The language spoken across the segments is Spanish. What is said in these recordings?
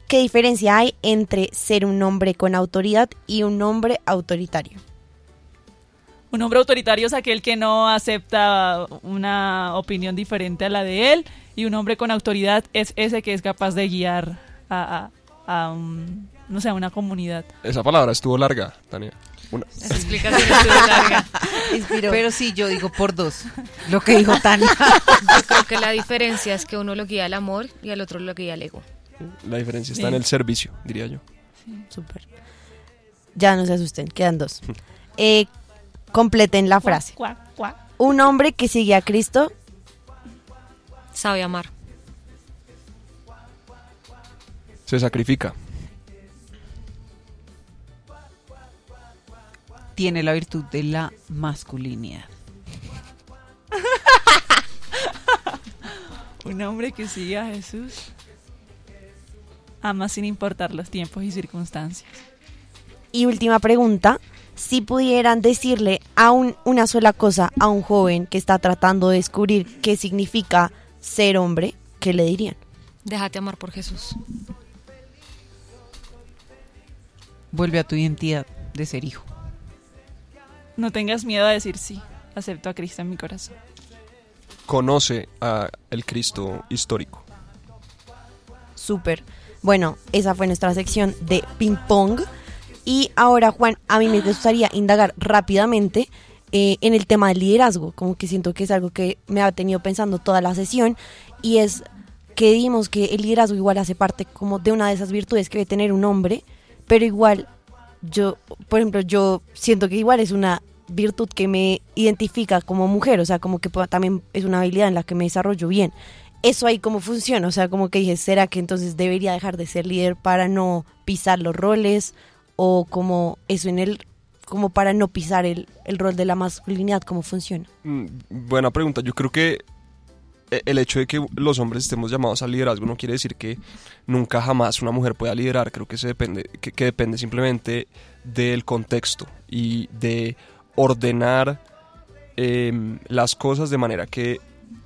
¿Qué diferencia hay entre ser un hombre con autoridad y un hombre autoritario? Un hombre autoritario es aquel que no acepta una opinión diferente a la de él, y un hombre con autoridad es ese que es capaz de guiar a una comunidad. Esa palabra estuvo larga, Tania. Esa explicación estuvo larga. Pero sí, yo digo por dos, lo que dijo Tania. Yo creo que la diferencia es que uno lo guía al amor y al otro lo guía al ego. La diferencia está en el servicio, diría yo. Súper. Ya no se asusten, quedan dos. Completen la frase. Cuac, cuac. Un hombre que sigue a Cristo Sabe amar. Se sacrifica. Tiene la virtud de la masculinidad. Un hombre que sigue a Jesús ama sin importar los tiempos y circunstancias. Y última pregunta, si pudieran decirle una sola cosa a un joven que está tratando de descubrir qué significa ser hombre, ¿qué le dirían? Déjate amar por Jesús. Vuelve a tu identidad de ser hijo. No tengas miedo a decir sí, acepto a Cristo en mi corazón. Conoce a el Cristo histórico. Súper. Bueno, esa fue nuestra sección de ping pong. Y ahora, Juan, a mí me gustaría indagar rápidamente en el tema del liderazgo. Como que siento que es algo que me ha tenido pensando toda la sesión. Y es que dimos que el liderazgo igual hace parte como de una de esas virtudes que debe tener un hombre. Pero igual, por ejemplo, yo siento que igual es una virtud que me identifica como mujer. O sea, como que también es una habilidad en la que me desarrollo bien. Eso ahí cómo funciona. O sea, como que dije, ¿será que entonces debería dejar de ser líder para no pisar los roles? O como eso como para no pisar el rol de la masculinidad, ¿cómo funciona? Buena pregunta. Yo creo que el hecho de que los hombres estemos llamados al liderazgo no quiere decir que nunca jamás una mujer pueda liderar. Creo que depende simplemente del contexto y de ordenar las cosas de manera que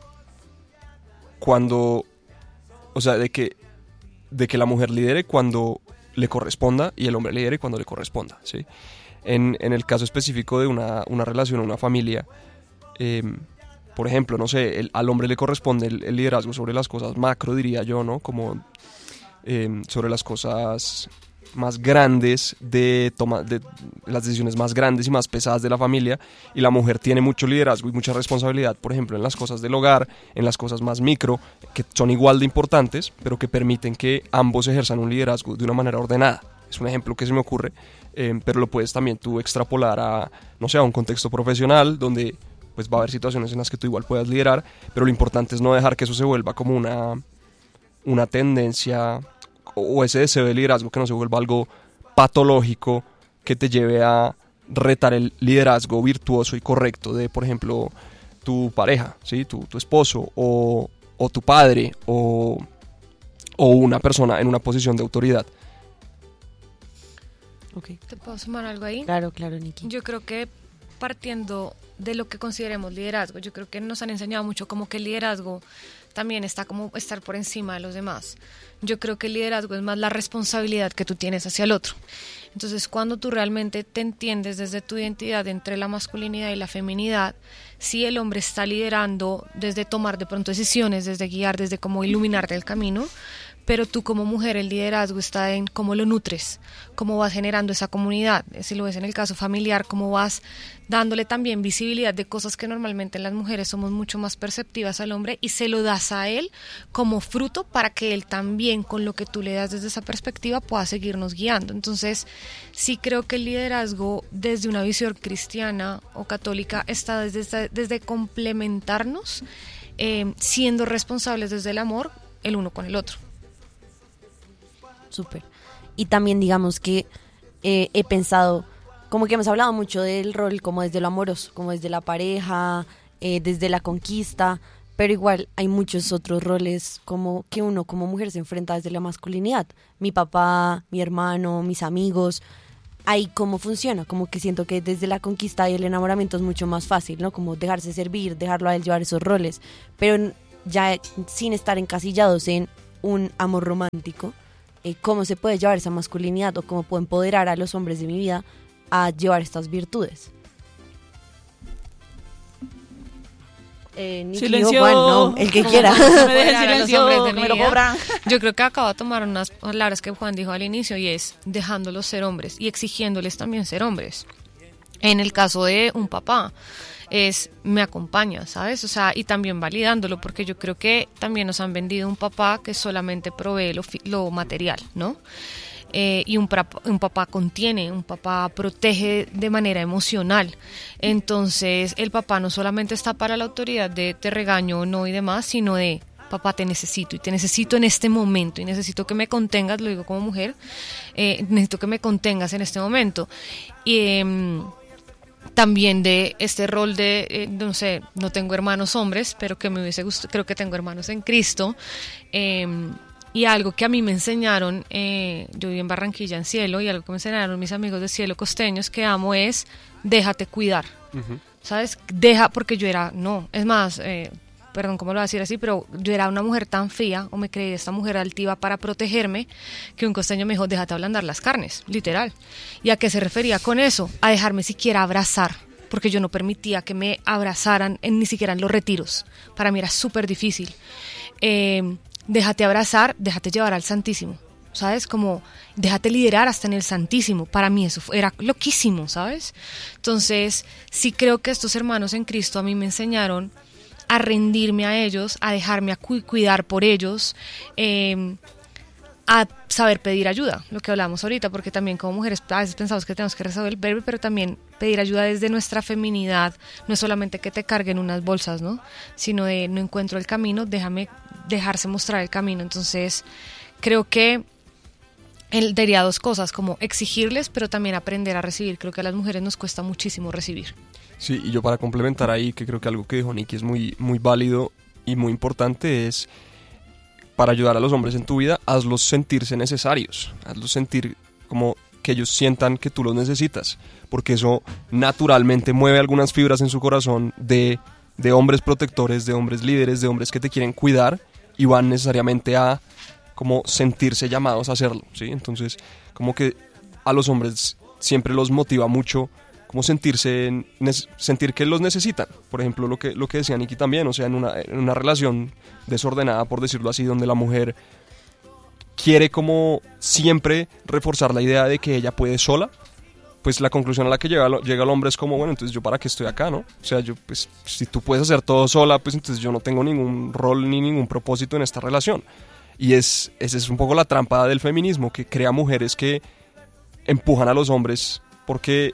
de que la mujer lidere cuando le corresponda y el hombre lidere cuando le corresponda, ¿sí? En el caso específico de una relación, una familia, por ejemplo, no sé, al hombre le corresponde el liderazgo sobre las cosas macro, diría yo, ¿no? Como sobre las cosas más grandes, de las decisiones más grandes y más pesadas de la familia, y la mujer tiene mucho liderazgo y mucha responsabilidad, por ejemplo, en las cosas del hogar, en las cosas más micro, que son igual de importantes, pero que permiten que ambos ejerzan un liderazgo de una manera ordenada. Es un ejemplo que se me ocurre, pero lo puedes también tú extrapolar a un contexto profesional, donde pues va a haber situaciones en las que tú igual puedas liderar, pero lo importante es no dejar que eso se vuelva como una tendencia o ese deseo de liderazgo, que no se vuelva algo patológico que te lleve a retar el liderazgo virtuoso y correcto de, por ejemplo, tu pareja, ¿sí? tu esposo o tu padre o una persona en una posición de autoridad. Okay. ¿Te puedo sumar algo ahí? Claro, Nikki. Yo creo que partiendo de lo que consideremos liderazgo, yo creo que nos han enseñado mucho como que el liderazgo también está como estar por encima de los demás. Yo creo que el liderazgo es más la responsabilidad que tú tienes hacia el otro. Entonces, cuando tú realmente te entiendes desde tu identidad entre la masculinidad y la feminidad, si el hombre está liderando desde tomar de pronto decisiones, desde guiar, desde cómo iluminarte el camino, pero tú como mujer el liderazgo está en cómo lo nutres, cómo vas generando esa comunidad, si lo ves en el caso familiar, cómo vas dándole también visibilidad de cosas que normalmente en las mujeres somos mucho más perceptivas al hombre, y se lo das a él como fruto para que él también, con lo que tú le das desde esa perspectiva, pueda seguirnos guiando. Entonces sí creo que el liderazgo desde una visión cristiana o católica está desde complementarnos, siendo responsables desde el amor el uno con el otro. Súper. Y también digamos que he pensado, como que hemos hablado mucho del rol como desde lo amoroso, como desde la pareja, desde la conquista, pero igual hay muchos otros roles como que uno como mujer se enfrenta desde la masculinidad. Mi papá, mi hermano, mis amigos, ahí cómo funciona, como que siento que desde la conquista y el enamoramiento es mucho más fácil, ¿no? Como dejarse servir, dejarlo a él llevar esos roles, pero ya sin estar encasillados en un amor romántico, cómo se puede llevar esa masculinidad o cómo puedo empoderar a los hombres de mi vida a llevar estas virtudes. Nikki, Silencio. Juan, no, el que quiera. No me dejen Empoderar a los silencio, hombres de que mi me lo vida. cobran. Yo creo que acabo de tomar unas palabras que Juan dijo al inicio y es dejándolos ser hombres y exigiéndoles también ser hombres. En el caso de un papá, es me acompaña, ¿sabes? O sea, y también validándolo, porque yo creo que también nos han vendido un papá que solamente provee lo material, ¿no? Y un papá contiene, un papá protege de manera emocional. Entonces, el papá no solamente está para la autoridad de te regaño o no y demás, sino de papá, te necesito y te necesito en este momento y necesito que me contengas, lo digo como mujer, necesito que me contengas en este momento. Y también de este rol de, no sé, no tengo hermanos hombres, pero que me hubiese gustado, creo que tengo hermanos en Cristo. Y algo que a mí me enseñaron, yo viví en Barranquilla, en Cielo, y algo que me enseñaron mis amigos de Cielo costeños que amo es, déjate cuidar, ¿sabes? Porque yo era, no, es más, perdón, ¿cómo lo voy a decir así? Pero yo era una mujer tan fría, o me creí esta mujer altiva para protegerme, que un costeño me dijo, déjate ablandar las carnes, literal. ¿Y a qué se refería con eso? A dejarme siquiera abrazar, porque yo no permitía que me abrazaran ni siquiera en los retiros. Para mí era súper difícil. Déjate abrazar, déjate llevar al Santísimo, ¿sabes? Como déjate liderar hasta en el Santísimo. Para mí eso era loquísimo, ¿sabes? Entonces, sí creo que estos hermanos en Cristo a mí me enseñaron a rendirme a ellos, a dejarme a cuidar por ellos, a saber pedir ayuda, lo que hablamos ahorita, porque también como mujeres a veces pensamos que tenemos que resolver, pero también pedir ayuda desde nuestra feminidad, no es solamente que te carguen unas bolsas, ¿no? Sino de no encuentro el camino, dejarse mostrar el camino. Entonces creo que él diría dos cosas, como exigirles, pero también aprender a recibir. Creo que a las mujeres nos cuesta muchísimo recibir. Sí, y yo para complementar ahí, que creo que algo que dijo Nikki es muy, muy válido y muy importante, es para ayudar a los hombres en tu vida, hazlos sentirse necesarios, hazlos sentir como que ellos sientan que tú los necesitas, porque eso naturalmente mueve algunas fibras en su corazón de hombres protectores, de hombres líderes, de hombres que te quieren cuidar y van necesariamente a como sentirse llamados a hacerlo, ¿sí? Entonces, como que a los hombres siempre los motiva mucho como sentir que los necesitan. Por ejemplo, lo que decía Nikki también, o sea, en una relación desordenada, por decirlo así, donde la mujer quiere como siempre reforzar la idea de que ella puede sola, pues la conclusión a la que llega el hombre es como, bueno, entonces yo para qué estoy acá, ¿no? O sea, yo, pues, si tú puedes hacer todo sola, pues entonces yo no tengo ningún rol ni ningún propósito en esta relación. Y esa es un poco la trampa del feminismo, que crea mujeres que empujan a los hombres porque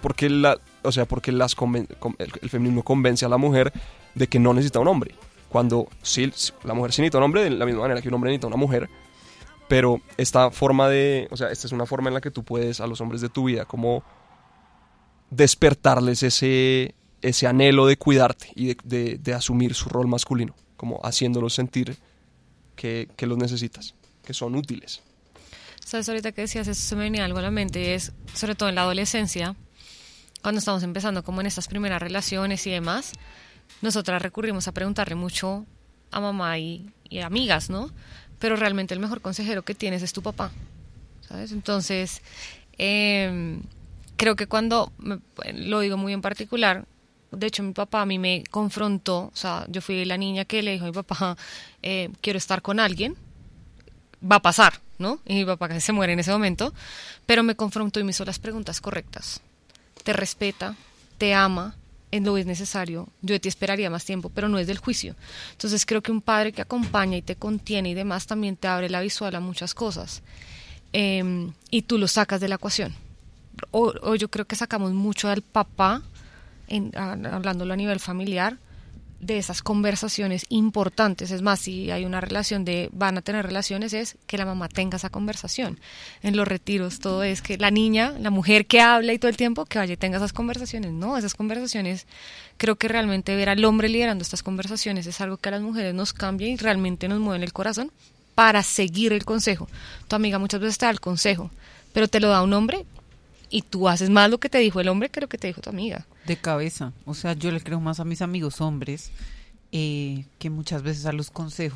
el feminismo convence a la mujer de que no necesita un hombre, cuando sí, la mujer sí necesita un hombre de la misma manera que un hombre necesita una mujer, pero esta es una forma en la que tú puedes a los hombres de tu vida como despertarles ese anhelo de cuidarte y de asumir su rol masculino, como haciéndolos sentir que los necesitas, que son útiles. ¿Sabes? Ahorita que decías eso se me venía algo a la mente, es sobre todo en la adolescencia, cuando estamos empezando como en estas primeras relaciones y demás, nosotras recurrimos a preguntarle mucho a mamá y a amigas, ¿no? Pero realmente el mejor consejero que tienes es tu papá, ¿sabes? Entonces, creo que lo digo muy en particular, de hecho mi papá a mí me confrontó, o sea, yo fui la niña que le dijo a mi papá, quiero estar con alguien, va a pasar, ¿no? Y mi papá casi se muere en ese momento, pero me confrontó y me hizo las preguntas correctas. Te respeta, te ama, en lo es necesario, yo de ti esperaría más tiempo, pero no es del juicio. Entonces creo que un padre que acompaña y te contiene y demás también te abre la visual a muchas cosas, y tú lo sacas de la ecuación. O yo creo que sacamos mucho al papá, hablándolo a nivel familiar, de esas conversaciones importantes. Es más, si hay una relación van a tener relaciones, es que la mamá tenga esa conversación. En los retiros todo es que la niña, la mujer que habla y todo el tiempo, que vaya y tenga esas conversaciones. No, esas conversaciones, creo que realmente ver al hombre liderando estas conversaciones es algo que a las mujeres nos cambia y realmente nos mueve el corazón para seguir el consejo. Tu amiga muchas veces te da el consejo, pero te lo da un hombre y tú haces más lo que te dijo el hombre que lo que te dijo tu amiga. De cabeza, o sea, yo le creo más a mis amigos hombres que muchas veces a los consejos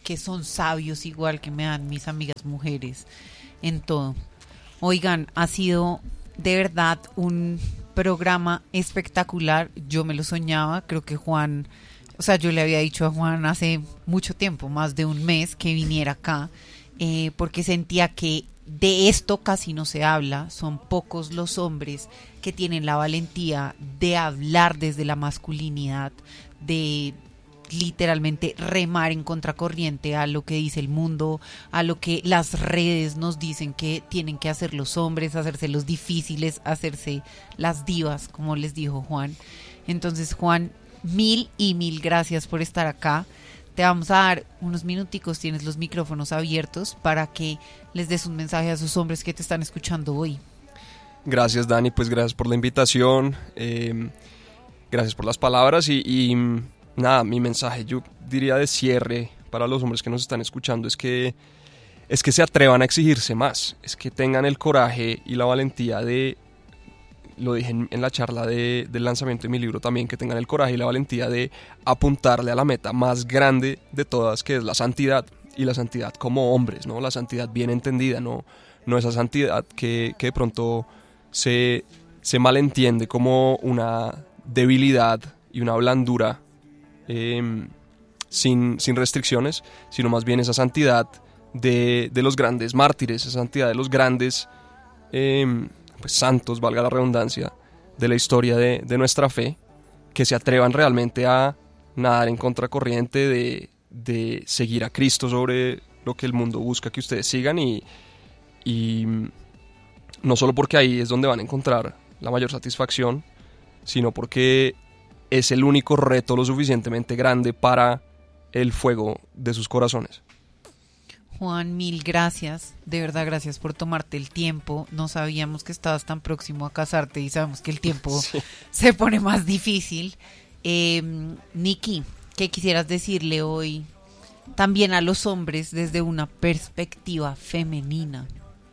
que son sabios igual que me dan mis amigas mujeres en todo. Oigan, ha sido de verdad un programa espectacular. Yo me lo soñaba, creo que Juan, o sea, yo le había dicho a Juan hace mucho tiempo, más de un mes, que viniera acá, porque sentía que de esto casi no se habla. Son pocos los hombres que tienen la valentía de hablar desde la masculinidad, de literalmente remar en contracorriente a lo que dice el mundo, a lo que las redes nos dicen que tienen que hacer los hombres, hacerse los difíciles, hacerse las divas, como les dijo Juan. Entonces, Juan, mil y mil gracias por estar acá. Te vamos a dar unos minuticos, tienes los micrófonos abiertos para que les des un mensaje a esos hombres que te están escuchando hoy. Gracias, Dani, pues gracias por la invitación, gracias por las palabras y nada, mi mensaje yo diría de cierre para los hombres que nos están escuchando es que se atrevan a exigirse más, es que tengan el coraje y la valentía de, lo dije en la charla del lanzamiento de mi libro también, que tengan el coraje y la valentía de apuntarle a la meta más grande de todas, que es la santidad, y la santidad como hombres, ¿no? La santidad bien entendida, no esa santidad que de pronto se malentiende como una debilidad y una blandura sin restricciones, sino más bien esa santidad de los grandes mártires, esa santidad de los grandes pues santos, valga la redundancia, de la historia de nuestra fe, que se atrevan realmente a nadar en contracorriente, de seguir a Cristo sobre lo que el mundo busca que ustedes sigan y no solo porque ahí es donde van a encontrar la mayor satisfacción, sino porque es el único reto lo suficientemente grande para el fuego de sus corazones. Juan, mil gracias, de verdad gracias por tomarte el tiempo. No sabíamos que estabas tan próximo a casarte y sabemos que el tiempo sí se pone más difícil. Nikki, ¿qué quisieras decirle hoy también a los hombres desde una perspectiva femenina?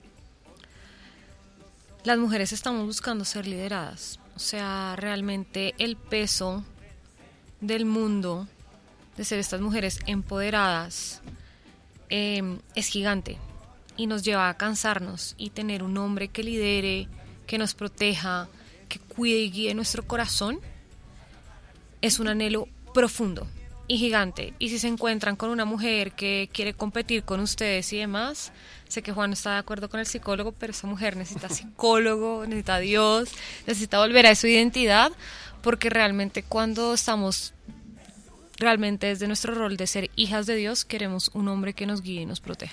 Las mujeres estamos buscando ser lideradas, o sea, realmente el peso del mundo de ser estas mujeres empoderadas es gigante y nos lleva a cansarnos, y tener un hombre que lidere, que nos proteja, que cuide y guíe nuestro corazón es un anhelo profundo y gigante. Y si se encuentran con una mujer que quiere competir con ustedes y demás, sé que Juan está de acuerdo con el psicólogo, pero esa mujer necesita psicólogo, necesita a Dios, necesita volver a su identidad, porque realmente cuando estamos realmente desde nuestro rol de ser hijas de Dios, queremos un hombre que nos guíe y nos proteja.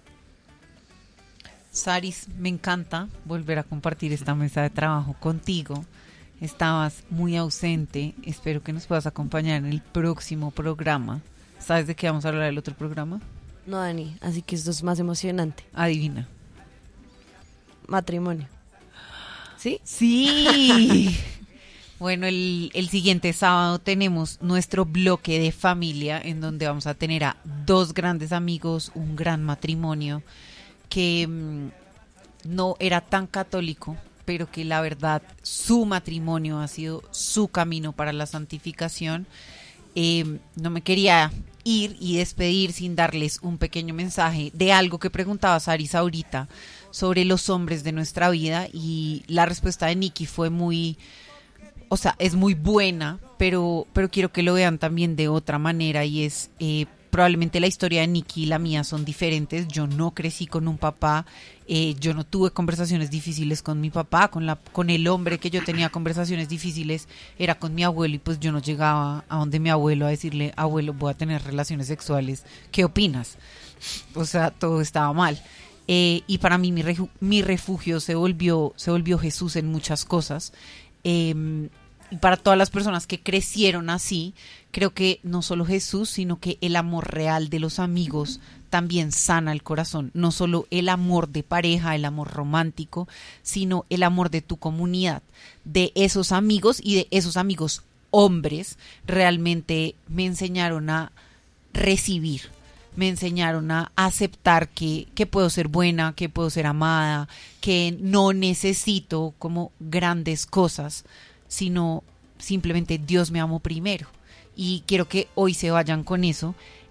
Saris, me encanta volver a compartir esta mesa de trabajo contigo. Estabas muy ausente, espero que nos puedas acompañar en el próximo programa. ¿Sabes de qué vamos a hablar el otro programa? No, Dani, así que esto es más emocionante. Adivina. Matrimonio. ¿Sí? Sí. Bueno, el siguiente sábado tenemos nuestro bloque de familia, en donde vamos a tener a dos grandes amigos, un gran matrimonio que no era tan católico, pero que la verdad su matrimonio ha sido su camino para la santificación. No me quería ir y despedir sin darles un pequeño mensaje de algo que preguntaba Saris ahorita sobre los hombres de nuestra vida, y la respuesta de Nikki fue es muy buena, pero quiero que lo vean también de otra manera, y es probablemente la historia de Nikki y la mía son diferentes. Yo no crecí con un papá, yo no tuve conversaciones difíciles con mi papá, con el hombre que yo tenía conversaciones difíciles era con mi abuelo, y pues yo no llegaba a donde mi abuelo a decirle: abuelo, voy a tener relaciones sexuales, ¿qué opinas? O sea, todo estaba mal. Y para mí mi refugio se volvió Jesús en muchas cosas. Y para todas las personas que crecieron así, creo que no solo Jesús, sino que el amor real de los amigos también sana el corazón. No solo el amor de pareja, el amor romántico, sino el amor de tu comunidad, de esos amigos, y de esos amigos hombres realmente me enseñaron a recibir, me enseñaron a aceptar que puedo ser buena, que puedo ser amada, que no necesito como grandes cosas, sino simplemente Dios me amó primero. Y quiero que hoy se vayan con eso.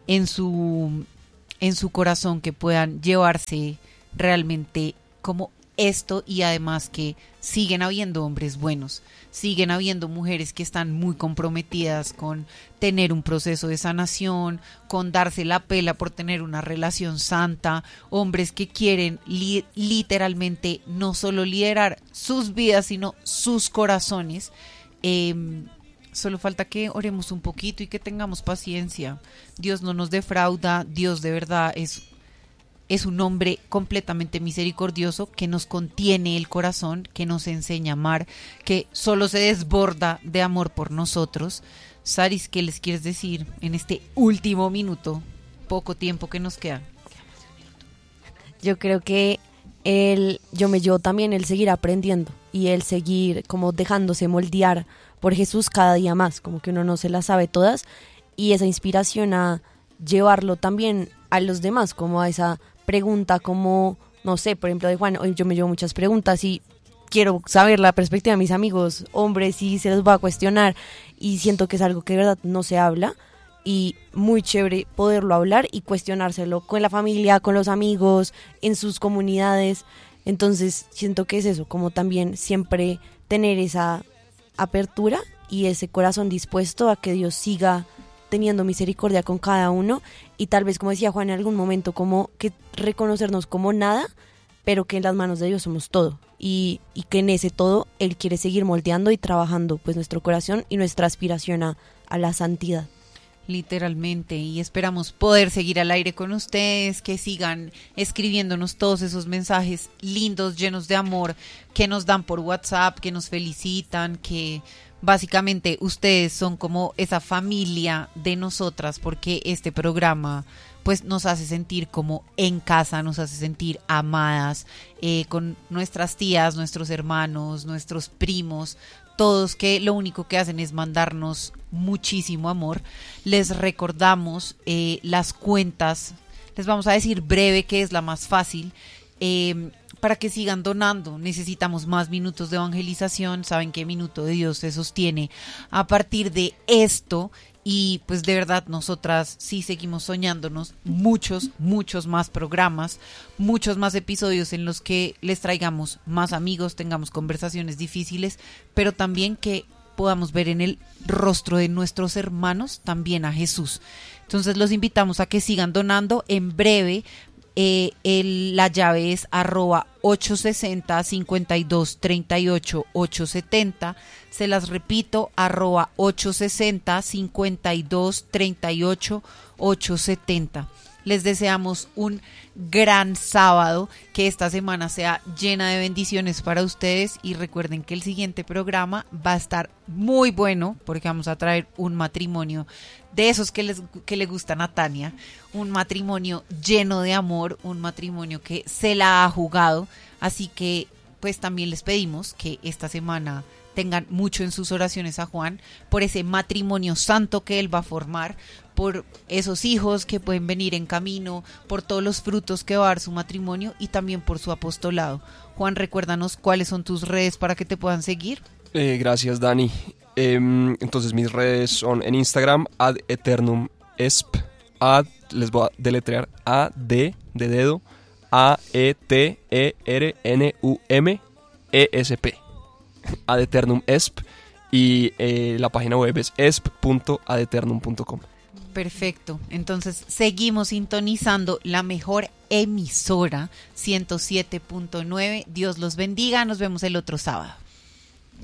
en su corazón, que puedan llevarse realmente como esto, y además que siguen habiendo hombres buenos, siguen habiendo mujeres que están muy comprometidas con tener un proceso de sanación, con darse la pela por tener una relación santa, hombres que quieren literalmente no solo liderar sus vidas, sino sus corazones. Solo falta que oremos un poquito y que tengamos paciencia. Dios no nos defrauda, Dios de verdad es un hombre completamente misericordioso, que nos contiene el corazón, que nos enseña a amar, que solo se desborda de amor por nosotros. Saris, ¿qué les quieres decir en este último minuto, poco tiempo que nos queda? Yo creo que yo me llevo también el seguir aprendiendo y el seguir como dejándose moldear por Jesús cada día más, como que uno no se las sabe todas, y esa inspiración a llevarlo también a los demás, como a esa pregunta, como, no sé, por ejemplo de Juan, hoy yo me llevo muchas preguntas y quiero saber la perspectiva de mis amigos hombres y se los va a cuestionar, y siento que es algo que de verdad no se habla, y muy chévere poderlo hablar y cuestionárselo con la familia, con los amigos, en sus comunidades. Entonces siento que es eso, como también siempre tener esa apertura y ese corazón dispuesto a que Dios siga teniendo misericordia con cada uno, y tal vez, como decía Juan en algún momento, como que reconocernos como nada, pero que en las manos de Dios somos todo, y que en ese todo Él quiere seguir moldeando y trabajando pues nuestro corazón y nuestra aspiración a la santidad. Literalmente, y esperamos poder seguir al aire con ustedes, que sigan escribiéndonos todos esos mensajes lindos, llenos de amor, que nos dan por WhatsApp, que nos felicitan, que básicamente ustedes son como esa familia de nosotras, porque este programa pues nos hace sentir como en casa, nos hace sentir amadas, con nuestras tías, nuestros hermanos, nuestros primos, todos, que lo único que hacen es mandarnos muchísimo amor. Les recordamos las cuentas, les vamos a decir breve, que es la más fácil, para que sigan donando. Necesitamos más minutos de evangelización. Saben que Minuto de Dios se sostiene a partir de esto, y pues de verdad nosotras sí seguimos soñándonos muchos más programas, muchos más episodios en los que les traigamos más amigos, tengamos conversaciones difíciles, pero también que podamos ver en el rostro de nuestros hermanos también a Jesús. Entonces los invitamos a que sigan donando. En breve la llave es @860-5238-870. Se las repito, @860-5238-870. Les deseamos un gran sábado, que esta semana sea llena de bendiciones para ustedes, y recuerden que el siguiente programa va a estar muy bueno, porque vamos a traer un matrimonio de esos que le gustan a Tania, un matrimonio lleno de amor, un matrimonio que se la ha jugado. Así que pues también les pedimos que esta semana tengan mucho en sus oraciones a Juan, por ese matrimonio santo que él va a formar, por esos hijos que pueden venir en camino, por todos los frutos que va a dar su matrimonio, y también por su apostolado. Juan, recuérdanos cuáles son tus redes para que te puedan seguir. Gracias, Dani. Entonces mis redes son en Instagram, @eternumesp, les voy a deletrear, AD de dedo, AETERNUMESP, @eternumesp, y la página web es esp.adeternum.com. Perfecto, entonces seguimos sintonizando la mejor emisora, 107.9. Dios los bendiga, nos vemos el otro sábado.